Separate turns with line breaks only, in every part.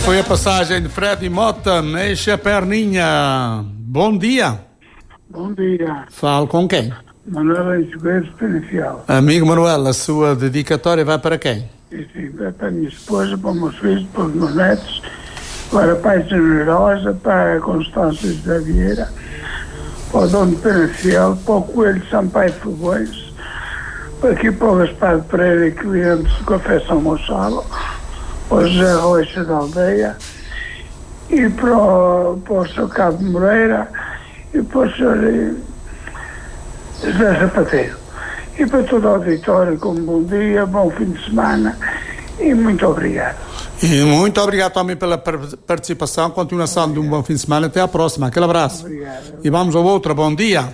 foi a passagem de Fred Mota, Eixa Perninha. Bom dia.
Bom dia.
Falo com quem?
Manuel Enxugueiro, Penafiel.
Amigo Manuel, a sua dedicatória vai para quem?
Sim, para a minha esposa, para os meus filhos, para os meus netos, para a Pai Generosa, para a Constância da Vieira, para o Dono de Penafiel, para o Coelho Sampaio Fogões, para aqui para o Gaspar Pereira, cliente do Café São Gonçalo, para o José Rocha da Aldeia, e para o Sr. Cabo Moreira, e para o Sr. José Sapateiro. E para todo o auditório, como bom dia, bom fim de semana e muito obrigado.
E muito obrigado também pela participação, continuação de um bom fim de semana, até à próxima, aquele abraço.
Obrigado.
E vamos ao outro, bom dia.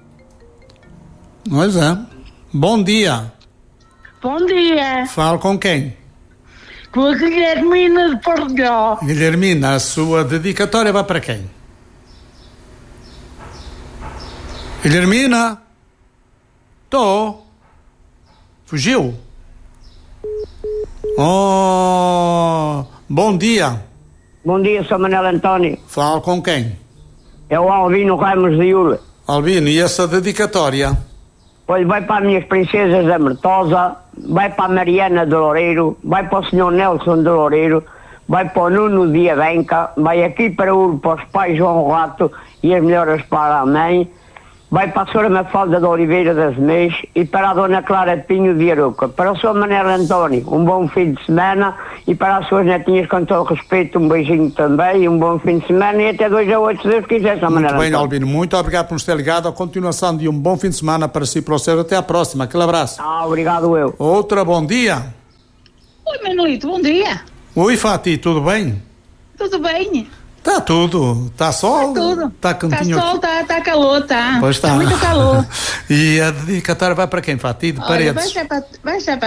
Pois é, bom dia.
Bom dia,
Falo com quem?
com a Guilhermina de Portugal.
Guilhermina, a sua dedicatória vai para quem? Guilhermina? Tô. Fugiu? Oh, bom dia.
Bom dia, sou Manuel António.
Falo com quem?
É o Albino Ramos de Iule.
Albino, e essa dedicatória?
Olha, vai para as minhas princesas da Mertosa, vai para a Mariana de Loureiro, vai para o Sr. Nelson de Loureiro, vai para o Nuno de Abenca, vai aqui para o para os pais João Rato e as melhoras para a mãe, vai para a Sra. Mafalda de Oliveira das Meias e para a Dona Clara Pinho de Aruca. Para o Sr. Manuel António, um bom fim de semana, e para as suas netinhas, com todo respeito, um beijinho também, um bom fim de semana e até 2 a 8, se Deus quiser, Sr. Manuel
Muito bem,
António.
Albino, muito obrigado por nos ter ligado. A continuação de um bom fim de semana para si e para o seu. Até à próxima, aquele abraço.
Obrigado eu.
Outra, bom dia.
Oi, Manuelito, bom dia.
Oi, Fati, tudo bem?
Tudo bem?
Tá tudo. Tá sol?
Tá tudo.
Tá cantinho.
Tá sol, tá calor, tá.
Pois tá.
Tá muito calor.
E a dedicatória vai para quem, Fati? De
Olha,
Paredes.
vai ser para